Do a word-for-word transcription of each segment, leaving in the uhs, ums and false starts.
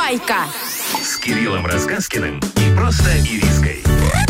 Узнавайка с Кириллом Рассказкиным и просто Ириской.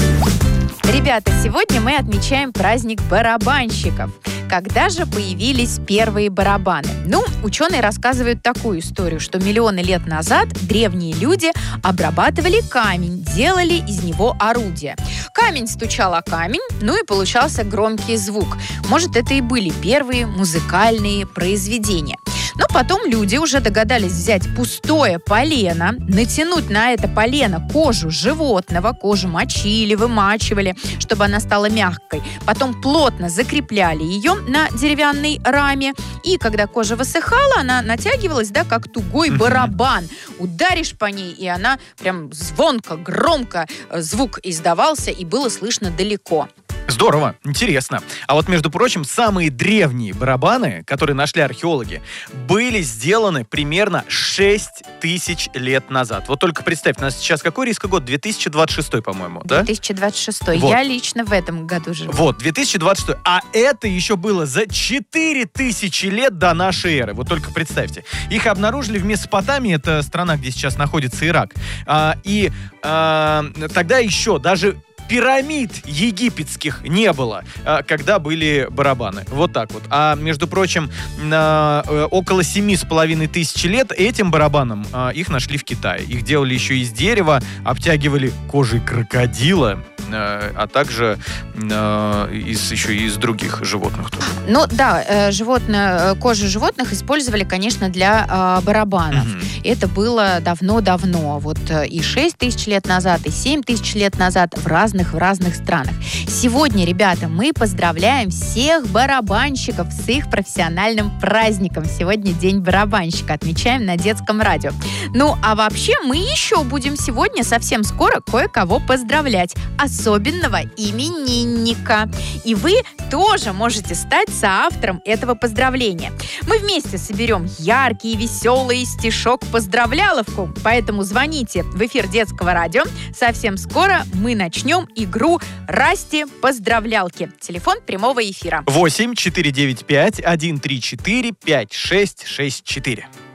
Ребята, сегодня мы отмечаем праздник барабанщиков. Когда же появились первые барабаны? Ну, ученые рассказывают такую историю, что миллионы лет назад древние люди обрабатывали камень, делали из него орудие. Камень стучал о камень, ну и получался громкий звук. Может, это и были первые музыкальные произведения. Но потом люди уже догадались взять пустое полено, натянуть на это полено кожу животного, кожу мочили, вымачивали, чтобы она стала мягкой. Потом плотно закрепляли ее на деревянной раме. И когда кожа высыхала, она натягивалась, да, как тугой барабан. Ударишь по ней, и она прям звонко, громко звук издавался, и было слышно далеко. Здорово, интересно. А вот, между прочим, самые древние барабаны, которые нашли археологи, были сделаны примерно шесть тысяч лет назад. Вот только представь, у нас сейчас какой риска год? две тысячи двадцать шестой, по-моему, да? две тысячи двадцать шестой. Вот. Я лично в этом году живу. Вот, две тысячи двадцать шестой. А это еще было за четыре тысячи лет до нашей эры. Вот только представьте. Их обнаружили в Месопотамии, это страна, где сейчас находится Ирак. А, и а, тогда еще даже пирамид египетских не было, когда были барабаны. Вот так вот. А, между прочим, около семи с половиной тысяч лет этим барабанам их нашли в Китае. Их делали еще из дерева, обтягивали кожей крокодила, а также из, еще и из других животных тоже. Ну да, животное, кожу животных использовали, конечно, для барабанов. Mm-hmm. Это было давно-давно. Вот и шесть тысяч лет назад, и семь тысяч лет назад в разных в разных странах. Сегодня, ребята, мы поздравляем всех барабанщиков с их профессиональным праздником. Сегодня День барабанщика. Отмечаем на детском радио. Ну, а вообще мы еще будем сегодня совсем скоро кое-кого поздравлять. Особенного именинника. И вы тоже можете стать соавтором этого поздравления. Мы вместе соберем яркий и веселый стишок-поздравляловку. Поэтому звоните в эфир детского радио. Совсем скоро мы начнем игру «Расти-поздравлялки». Телефон прямого эфира. восемь четыре девять пять один три четыре пять шесть шесть четыре.